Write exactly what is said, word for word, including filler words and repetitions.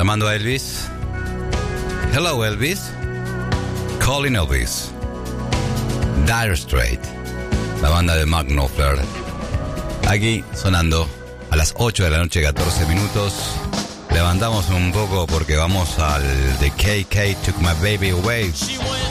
Llamando a Elvis. Hello Elvis. Calling Elvis. Dire Straits, la banda de Mark Knopfler. Aquí sonando a las ocho de la noche, catorce minutos. Levantamos un poco porque vamos al The K K Took My Baby Away.